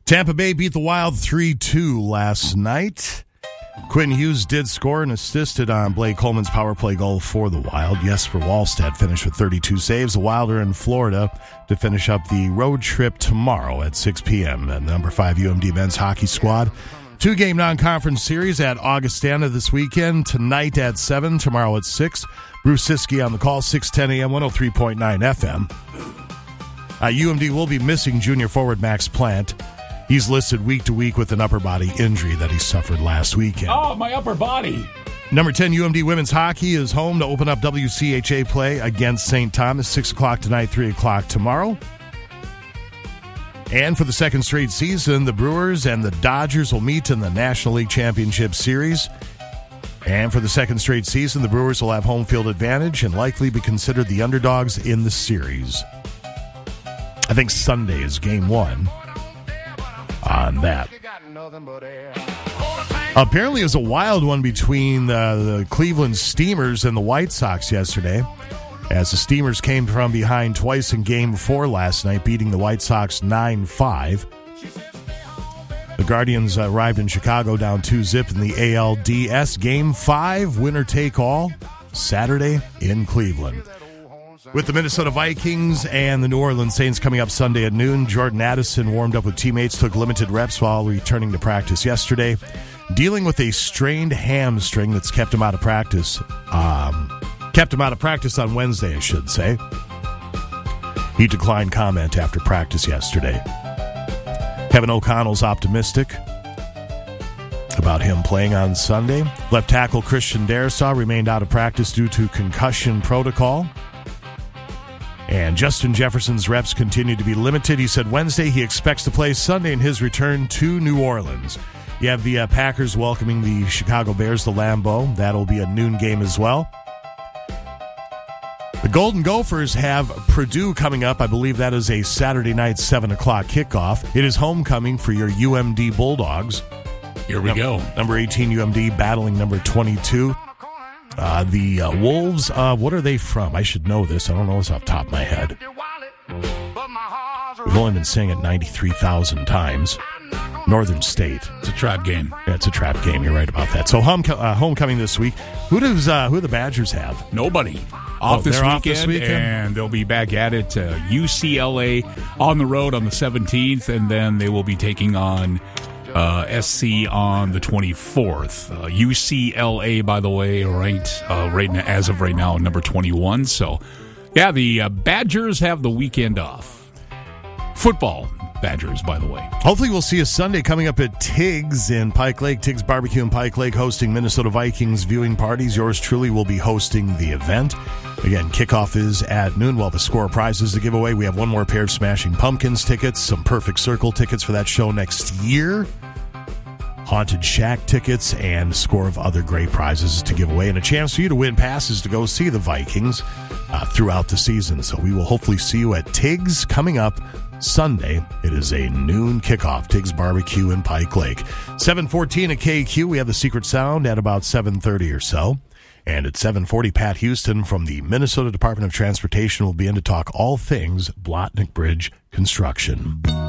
Tampa Bay beat the Wild 3-2 last night. Quinn Hughes did score and assisted on Blake Coleman's power play goal for the Wild. Jesper Wallstedt finished with 32 saves. The Wild are in Florida to finish up the road trip tomorrow at 6 p.m. The number 5 UMD men's hockey squad. 2-game non-conference series at Augustana this weekend. Tonight at 7, tomorrow at 6. Bruce Siski on the call, 6:10 a.m., 103.9 FM. UMD will be missing junior forward Max Plant. He's listed week to week with an upper body injury that he suffered last weekend. Oh, my upper body. Number 10 UMD women's hockey is home to open up WCHA play against St. Thomas, 6 o'clock tonight, 3 o'clock tomorrow. And for the second straight season, the Brewers and the Dodgers will meet in the National League Championship Series. And for the second straight season, the Brewers will have home field advantage and likely be considered the underdogs in the series. I think Sunday is game 1 on that. Apparently it was a wild one between the Cleveland Steamers and the White Sox yesterday, as the Steamers came from behind twice in Game 4 last night, beating the White Sox 9-5. The Guardians arrived in Chicago down 2-0 in the ALDS. Game 5, winner-take-all, Saturday in Cleveland. With the Minnesota Vikings and the New Orleans Saints coming up Sunday at noon, Jordan Addison warmed up with teammates, took limited reps while returning to practice yesterday, dealing with a strained hamstring that's kept him out of practice. Kept him out of practice on Wednesday, I should say. He declined comment after practice yesterday. Kevin O'Connell's optimistic about him playing on Sunday. Left tackle Christian Darrisaw remained out of practice due to concussion protocol. And Justin Jefferson's reps continue to be limited. He said Wednesday he expects to play Sunday in his return to New Orleans. You have the Packers welcoming the Chicago Bears to Lambeau. That'll be a noon game as well. The Golden Gophers have Purdue coming up. I believe that is a Saturday night 7 o'clock kickoff. It is homecoming for your UMD Bulldogs. Here we go. Number 18 UMD battling number 22. The Wolves, what are they from? I should know this. I don't know this off the top of my head. We've only been saying it 93,000 times. Northern State. It's a trap game. Yeah, it's a trap game. You're right about that. So homecoming this week. Who do the Badgers have? Nobody. Off this weekend, and they'll be back at it. UCLA on the road on the 17th, and then they will be taking on SC on the 24th. UCLA, by the way, as of right now, number 21. So, yeah, the Badgers have the weekend off. Football Badgers, by the way. Hopefully we'll see a Sunday coming up at Tiggs in Pike Lake. Tiggs Barbecue in Pike Lake hosting Minnesota Vikings viewing parties. Yours truly will be hosting the event. Again, kickoff is at noon. We'll have a score of prizes to give away. We have one more pair of Smashing Pumpkins tickets, some Perfect Circle tickets for that show next year, Haunted Shack tickets, and a score of other great prizes to give away, and a chance for you to win passes to go see the Vikings throughout the season. So we will hopefully see you at Tiggs coming up Sunday. It is a noon kickoff. Tiggs Barbecue in Pike Lake. 7:14 at KQ. We have the Secret Sound at about 7:30 or so. And at 7:40, Pat Houston from the Minnesota Department of Transportation will be in to talk all things Blotnick Bridge construction.